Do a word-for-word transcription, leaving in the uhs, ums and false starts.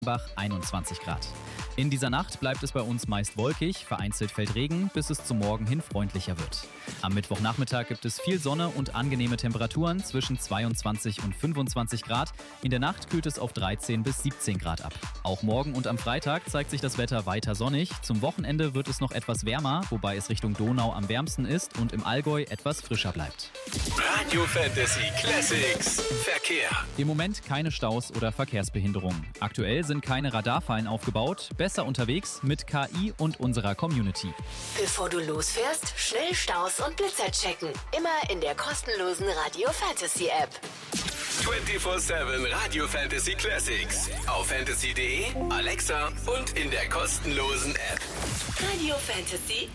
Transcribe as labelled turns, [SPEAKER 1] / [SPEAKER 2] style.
[SPEAKER 1] Bach einundzwanzig Grad. In dieser Nacht bleibt es bei uns meist wolkig, vereinzelt fällt Regen, bis es zum Morgen hin freundlicher wird. Am Mittwochnachmittag gibt es viel Sonne und angenehme Temperaturen zwischen zweiundzwanzig und fünfundzwanzig Grad. In der Nacht kühlt es auf dreizehn bis siebzehn Grad ab. Auch morgen und am Freitag zeigt sich das Wetter weiter sonnig. Zum Wochenende wird es noch etwas wärmer, wobei es Richtung Donau am wärmsten ist und im Allgäu etwas frischer bleibt.
[SPEAKER 2] Radio Fantasy Classics Verkehr.
[SPEAKER 1] Im Moment keine Staus oder Verkehrsbehinderungen. Aktuell sind keine Radarfallen aufgebaut. Besser unterwegs mit K I und unserer Community.
[SPEAKER 3] Bevor du losfährst, schnell Staus und Blitzer checken. Immer in der kostenlosen Radio Fantasy App.
[SPEAKER 2] vierundzwanzig sieben Radio Fantasy Classics. Auf fantasy punkt de, Alexa und in der kostenlosen App.
[SPEAKER 3] Radio Fantasy